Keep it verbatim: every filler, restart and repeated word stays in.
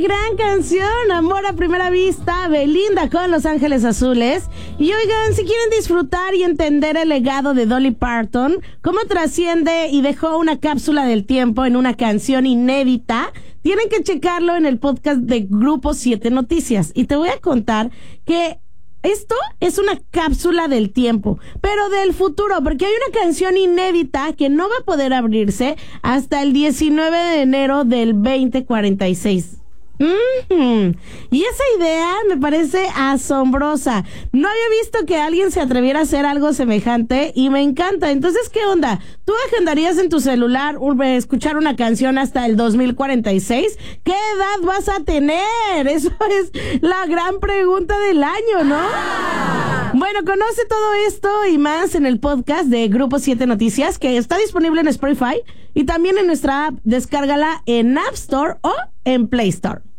gran canción, Amor a Primera Vista, Belinda con Los Ángeles Azules. Y oigan, si quieren disfrutar y entender el legado de Dolly Parton, cómo trasciende y dejó una cápsula del tiempo en una canción inédita, tienen que checarlo en el podcast de Grupo siete Noticias. Y te voy a contar que esto es una cápsula del tiempo, pero del futuro, porque hay una canción inédita que no va a poder abrirse hasta el diecinueve de enero del veinte cuarenta y seis. Mm-hmm. Y esa idea me parece asombrosa. No había visto que alguien se atreviera a hacer algo semejante y me encanta. Entonces, ¿qué onda? ¿Tú agendarías en tu celular escuchar una canción hasta el dos mil cuarenta y seis? ¿Qué edad vas a tener? Eso es la gran pregunta del año, ¿no? Ah. Bueno, conoce todo esto y más en el podcast de Grupo siete Noticias, que está disponible en Spotify y también en nuestra app. Descárgala en App Store o en Play Store.